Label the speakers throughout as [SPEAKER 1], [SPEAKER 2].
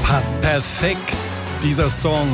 [SPEAKER 1] Passt perfekt, dieser Song.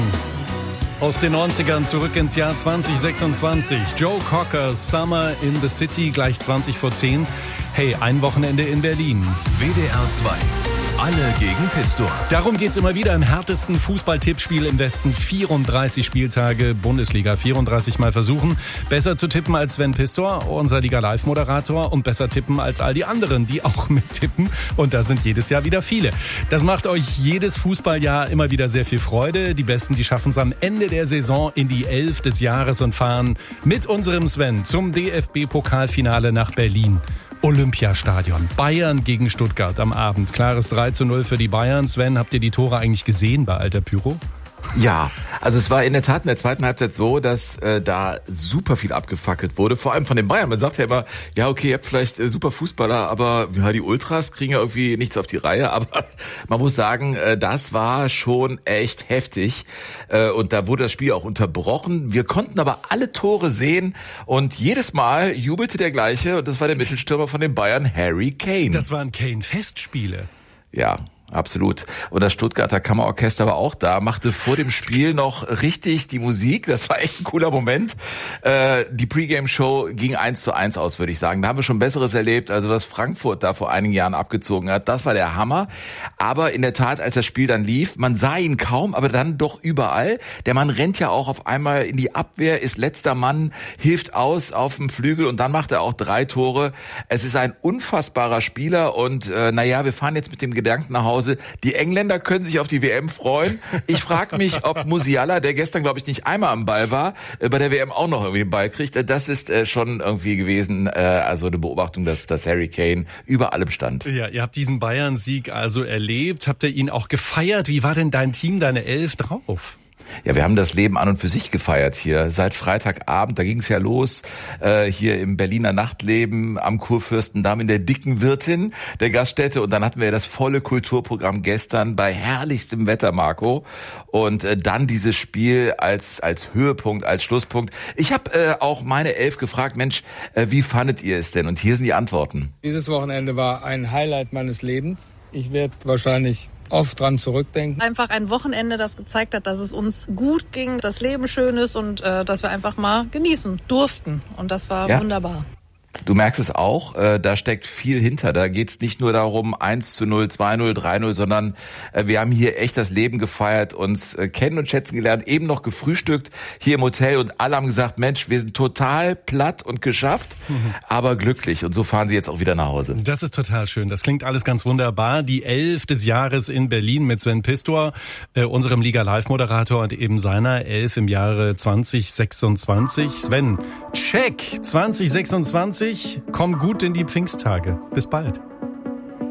[SPEAKER 1] Aus den 90ern zurück ins Jahr 2026. Joe Cocker, Summer in the City, gleich 20 vor 10. Hey, ein Wochenende in Berlin.
[SPEAKER 2] WDR 2. Alle gegen Pistor.
[SPEAKER 1] Darum geht's immer wieder im härtesten Fußball-Tippspiel im Westen. 34 Spieltage Bundesliga. 34 Mal versuchen, besser zu tippen als Sven Pistor, unser Liga-Live-Moderator, und besser tippen als all die anderen, die auch mittippen. Und da sind jedes Jahr wieder viele. Das macht euch jedes Fußballjahr immer wieder sehr viel Freude. Die Besten, die schaffen es am Ende der Saison in die 11 des Jahres und fahren mit unserem Sven zum DFB-Pokalfinale nach Berlin. Olympiastadion. Bayern gegen Stuttgart am Abend. Klares 3:0 für die Bayern. Sven, habt ihr die Tore eigentlich gesehen bei Alter Pyro?
[SPEAKER 3] Ja, also es war in der Tat in der zweiten Halbzeit so, dass da super viel abgefackelt wurde, vor allem von den Bayern. Man sagt ja immer, ja okay, ihr habt vielleicht super Fußballer, aber ja, die Ultras kriegen ja irgendwie nichts auf die Reihe. Aber man muss sagen, das war schon echt heftig und da wurde das Spiel auch unterbrochen. Wir konnten aber alle Tore sehen und jedes Mal jubelte der Gleiche und das war der Mittelstürmer von den Bayern, Harry Kane.
[SPEAKER 1] Das waren Kane-Festspiele.
[SPEAKER 3] Ja. Absolut. Und das Stuttgarter Kammerorchester war auch da, machte vor dem Spiel noch richtig die Musik. Das war echt ein cooler Moment. Die Pre-Game-Show ging 1:1 aus, würde ich sagen. Da haben wir schon Besseres erlebt. Also was Frankfurt da vor einigen Jahren abgezogen hat, das war der Hammer. Aber in der Tat, als das Spiel dann lief, man sah ihn kaum, aber dann doch überall. Der Mann rennt ja auch auf einmal in die Abwehr, ist letzter Mann, hilft aus auf dem Flügel und dann macht er auch 3 Tore. Es ist ein unfassbarer Spieler und wir fahren jetzt mit dem Gedanken nach Hause, die Engländer können sich auf die WM freuen. Ich frage mich, ob Musiala, der gestern, glaube ich, nicht einmal am Ball war, bei der WM auch noch irgendwie den Ball kriegt. Das ist schon irgendwie gewesen, also eine Beobachtung, dass Harry Kane über allem stand.
[SPEAKER 1] Ja, ihr habt diesen Bayern-Sieg also erlebt. Habt ihr ihn auch gefeiert? Wie war denn dein Team, deine 11 drauf?
[SPEAKER 3] Ja, wir haben das Leben an und für sich gefeiert hier. Seit Freitagabend, da ging es ja los, hier im Berliner Nachtleben am Kurfürstendamm in der dicken Wirtin der Gaststätte. Und dann hatten wir das volle Kulturprogramm gestern bei herrlichstem Wetter, Marco. Und dann dieses Spiel als Höhepunkt, als Schlusspunkt. Ich habe auch meine 11 gefragt, Mensch, wie fandet ihr es denn? Und hier sind die Antworten.
[SPEAKER 4] Dieses Wochenende war ein Highlight meines Lebens. Ich werde wahrscheinlich oft dran zurückdenken.
[SPEAKER 5] Einfach ein Wochenende, das gezeigt hat, dass es uns gut ging, das Leben schön ist und dass wir einfach mal genießen durften. Und das war wunderbar.
[SPEAKER 3] Du merkst es auch, da steckt viel hinter. Da geht's nicht nur darum 1:0, 2:0, 3:0, sondern wir haben hier echt das Leben gefeiert, uns kennen und schätzen gelernt, eben noch gefrühstückt hier im Hotel und alle haben gesagt, Mensch, wir sind total platt und geschafft, aber glücklich. Und so fahren sie jetzt auch wieder nach Hause.
[SPEAKER 1] Das ist total schön. Das klingt alles ganz wunderbar. Die 11 des Jahres in Berlin mit Sven Pistor, unserem Liga-Live-Moderator und eben seiner 11 im Jahre 2026. Sven, check 2026. Komm gut in die Pfingsttage. Bis bald.